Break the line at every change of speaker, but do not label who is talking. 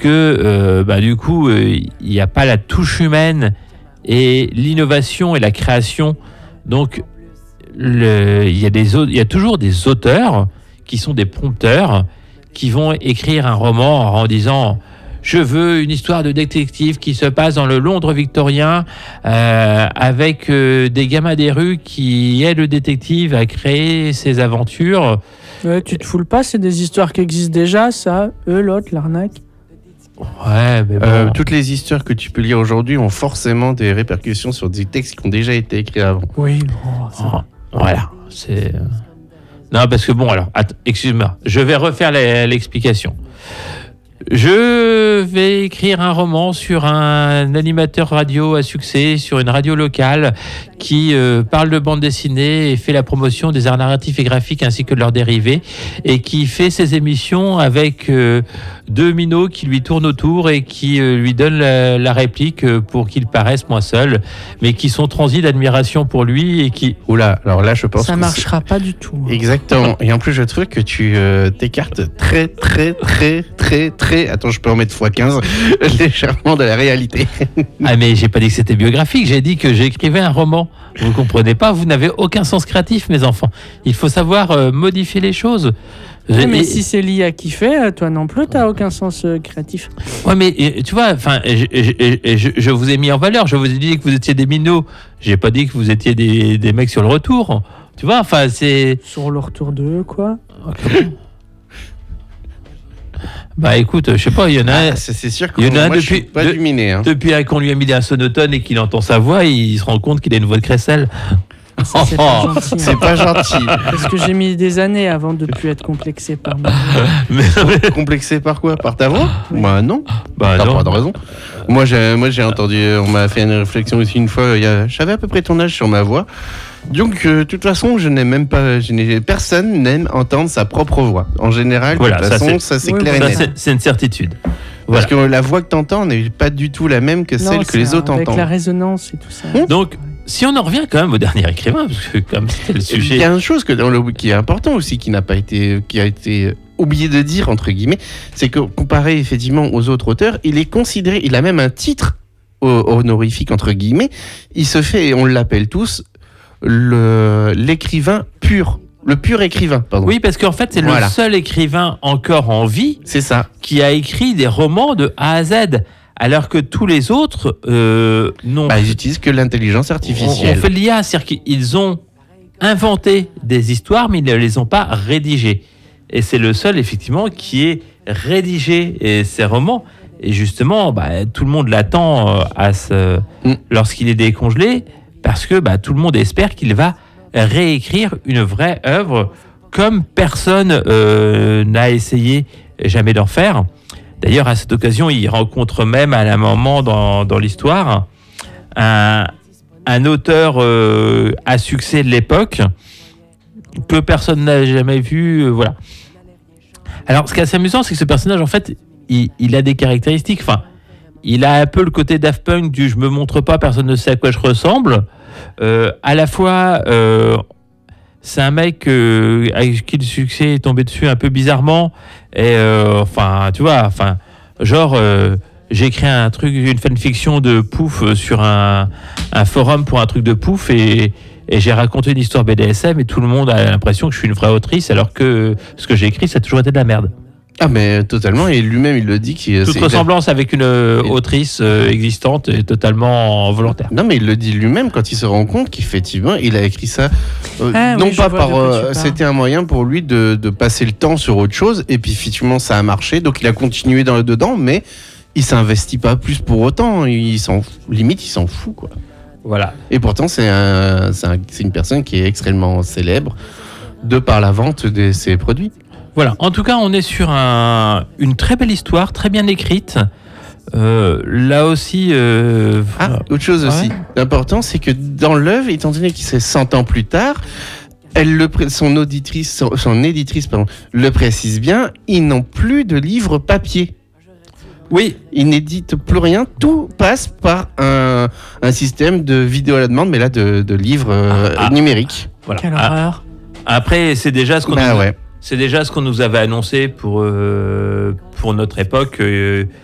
que du coup, il n'y a pas la touche humaine et l'innovation et la création. Donc, il y a toujours des auteurs qui sont des prompteurs qui vont écrire un roman en disant « Je veux une histoire de détective qui se passe dans le Londres victorien avec des gamins des rues qui aident le détective à créer ses aventures. »
Ouais, tu te foules pas, c'est des histoires qui existent déjà, ça. L'autre, l'arnaque.
Ouais, mais bon.
Toutes les histoires que tu peux lire aujourd'hui ont forcément des répercussions sur des textes qui ont déjà été écrits avant.
Oui, bon,
voilà, c'est... Non, parce que bon, alors, excuse-moi, je vais refaire l'explication. Je vais écrire un roman sur un animateur radio à succès, sur une radio locale qui parle de bande dessinée et fait la promotion des arts narratifs et graphiques ainsi que de leurs dérivés et qui fait ses émissions avec deux minots qui lui tournent autour et qui lui donnent la réplique pour qu'il paraisse moins seul, mais qui sont transis d'admiration pour lui et qui...
Oula, alors là je pense
ça
que
marchera pas du tout.
Exactement. Et en plus je trouve que tu t'écartes très, attends, je peux en mettre x15 légèrement de la réalité.
Ah mais j'ai pas dit que c'était biographique, j'ai dit que j'écrivais un roman. Vous comprenez pas, vous n'avez aucun sens créatif, mes enfants. Il faut savoir modifier les choses.
Mais si c'est l'IA qui fait, toi non plus, t'as aucun sens créatif.
Ouais, mais tu vois, enfin, je vous ai mis en valeur. Je vous ai dit que vous étiez des minots. J'ai pas dit que vous étiez des mecs sur le retour. Tu vois, enfin, c'est...
Sur le retour de quoi?
Bah écoute, je sais pas, il y en a.
C'est sûr que moi, je suis pas du miné. Hein.
Depuis qu'on lui a mis un sonotone et qu'il entend sa voix, il se rend compte qu'il a une voix de crécelle.
Ça, c'est pas gentil.
C'est pas gentil.
Parce que j'ai mis des années avant de plus être complexé par moi.
Complexé par quoi? Par ta voix? Bah non.
Bah
t'as
non.
pas de raison. Moi j'ai entendu, on m'a fait une réflexion aussi une fois. J'avais à peu près ton âge sur ma voix. Donc, de toute façon, personne n'aime entendre sa propre voix. En général,
voilà,
de toute façon, ça c'est clair et net.
C'est une certitude.
Parce que la voix que tu entends n'est pas du tout la même que celle que les autres entendent.
Avec la résonance et tout ça.
Donc, si on en revient quand même au dernier écrivain, parce que comme c'était le sujet...
Il y a une chose qui est important aussi, qui a été oublié de dire, entre guillemets, c'est que comparé effectivement aux autres auteurs, il est considéré, il a même un titre honorifique, entre guillemets, il se fait, et on l'appelle tous, l'écrivain pur. Le pur écrivain, pardon.
Oui, parce qu'en fait, c'est le seul écrivain encore en vie,
c'est ça,
qui a écrit des romans de A à Z, alors que tous les autres non.
Ils utilisent que l'intelligence artificielle.
On fait l'IA, c'est-à-dire qu'ils ont inventé des histoires, mais ils ne les ont pas rédigées. Et c'est le seul, effectivement, qui ait rédigé ces romans. Et justement, tout le monde l'attend lorsqu'il est décongelé, parce que tout le monde espère qu'il va réécrire une vraie œuvre comme personne n'a essayé jamais d'en faire. D'ailleurs, à cette occasion, il rencontre même à un moment dans l'histoire un auteur à succès de l'époque que personne n'a jamais vu. Voilà. Alors, ce qui est assez amusant, c'est que ce personnage, en fait, il a des caractéristiques. Enfin, il a un peu le côté Daft Punk du « je me montre pas, personne ne sait à quoi je ressemble ». À la fois, c'est un mec avec qui le succès est tombé dessus un peu bizarrement. Et tu vois, j'ai créé une fanfiction de Pouf sur un forum pour un truc de Pouf et j'ai raconté une histoire BDSM et tout le monde a l'impression que je suis une vraie autrice alors que ce que j'ai écrit, ça a toujours été de la merde.
Ah mais totalement, et lui-même il le dit
toute ressemblance avec une autrice existante est totalement volontaire.
Non mais il le dit lui-même quand il se rend compte qu'effectivement il a écrit ça c'était un moyen pour lui de passer le temps sur autre chose, et puis effectivement ça a marché, donc il a continué dedans, mais il s'investit pas plus pour autant, il s'en fout quoi.
Voilà.
Et pourtant c'est une personne qui est extrêmement célèbre de par la vente de ses produits.
Voilà, en tout cas, on est sur une très belle histoire, très bien écrite. Là aussi...
autre chose aussi. L'important, c'est que dans l'œuvre, étant donné qu'il c'est 100 ans plus tard, son éditrice le précise bien, ils n'ont plus de livres papier.
Oui.
Ils n'éditent plus rien, tout passe par un système de vidéo à la demande, mais là de livres numériques.
Voilà.
Quelle horreur.
Après, c'est déjà ce qu'on C'est déjà ce qu'on nous avait annoncé pour notre époque.